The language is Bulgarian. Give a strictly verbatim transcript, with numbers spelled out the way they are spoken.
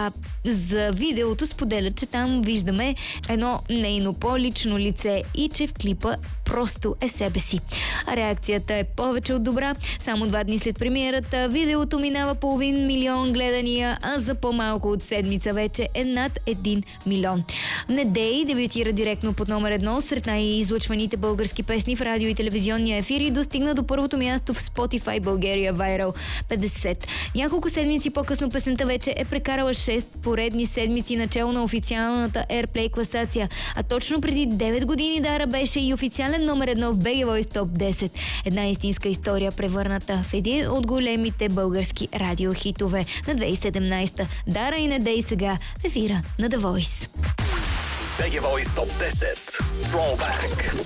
А за видеото споделят, че там виждаме едно нейно по-лично лице и че в клипа просто е себе си. А реакцията е повече от добра. Само два дни след премиерата видеото минава половин милион гледания, а за по-малко от седмица вече е над един милион. Недей дебютира директно под номер едно сред най-излъчваните български песни в радио и телевизионния ефир и достигна до първото място в Spotify България Viral петдесет. Няколко седмици по-късно песента вече е прекарала шест поредни седмици начало на официалната Airplay класация, а точно преди девет години Дара беше и официален номер едно в би джи Voice Top десет. Една истинска история, превърната в един от големите български радиохитове на две хиляди и седемнадесета. Дара и Недей сега в ефира на The Voice. би джи Voice Top десет. Throwback.